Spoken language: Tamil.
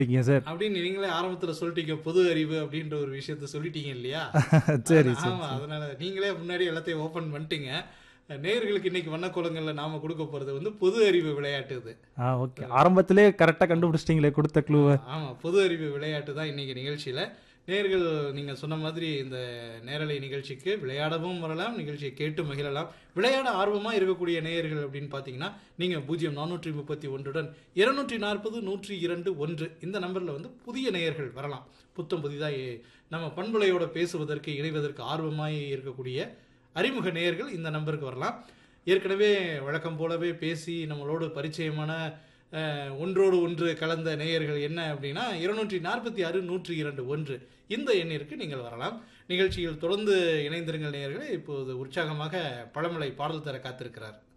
சார். அப்படின்னு நீங்களே ஆரம்பத்துல சொல்லிட்டீங்க. பொது அறிவு அப்படின்ற ஒரு விஷயத்த சொல்லிட்டீங்க இல்லையா? சரி, சரி, ஆமா. சரி. அதனால நீங்களே முன்னாடி எல்லாத்தையும் ஓப்பன் பண்ணிட்டீங்க. நேயர்களுக்கு இன்னைக்கு வண்ணக்கோலங்கள்ல நாம கொடுக்க போறது வந்து பொது அறிவு விளையாட்டு இது. ஓகே. ஆரம்பத்திலே கரெக்டா கண்டுபிடிச்சிட்டீங்களே கொடுத்த க்ளூவ. ஆமா. பொது அறிவு விளையாட்டு தான் இன்னைக்கு நிகழ்ச்சியில. நேயர்கள் நீங்க சொன்ன மாதிரி இந்த நேரலை நிகழ்ச்சிக்கு விளையாடவும் வரலாம், நிகழ்ச்சியை கேட்டு மகிழலாம். விளையாட ஆர்வமா இருக்கக்கூடிய நேயர்கள் அப்படின்னு பார்த்தீங்கன்னா, நீங்க 0431 240 102 1 இந்த நம்பர்ல வந்து புதிய நேயர்கள் வரலாம். புத்தம் புதிதா நம்ம பண்புலையோட பேசுவதற்கு, இணைவதற்கு ஆர்வமாய் இருக்கக்கூடிய அறிமுக நேயர்கள் இந்த நம்பருக்கு வரலாம். ஏற்கனவே வழக்கம் போலவே பேசி நம்மளோடு பரிச்சயமான ஒன்றோடு ஒன்று கலந்த நேயர்கள் என்ன அப்படின்னா 246 102 1 இந்த எண்ணிற்கு நீங்கள் வரலாம். நிகழ்ச்சியில் தொடர்ந்து இணைந்திருங்கள் நேயர்களே. இப்போது உற்சாகமாக பழமலை பாடல் தர காத்திருக்கிறார்.